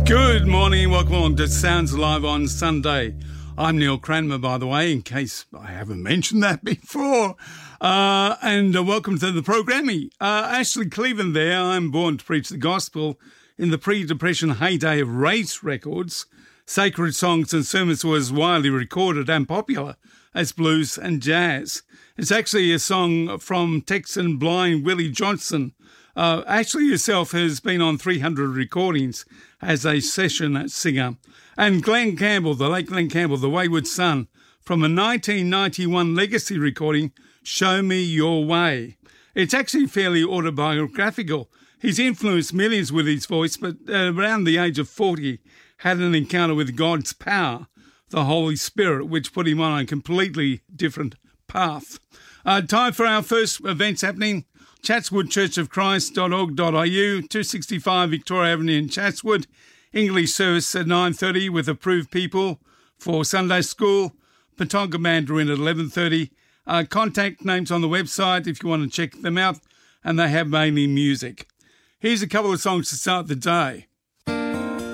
Good morning, welcome along to Sounds Live on Sunday. I'm Neil Cranmer, by the way, in case I haven't mentioned that before. And welcome to the program. Ashley Cleveland there. I'm born to preach the gospel in the pre-Depression heyday of race records. Sacred songs and sermons was widely recorded and popular as blues and jazz. It's actually a song from Texan blind Willie Johnson. Ashley herself has been on 300 recordings as a session singer. And Glenn Campbell, the late Glenn Campbell, the Wayward Son, from a 1991 legacy recording, Show Me Your Way. It's actually fairly autobiographical. He's influenced millions with his voice, but around the age of 40, had an encounter with God's power, the Holy Spirit, which put him on a completely different path. Time for our first events happening. chatswoodchurchofchrist.org.au, 265 Victoria Avenue in Chatswood. English service at 9:30 with approved people for Sunday school. Patonga Mandarin at 11:30. Contact names on the website if you want to check them out, and they have mainly music. Here's a couple of songs to start the day.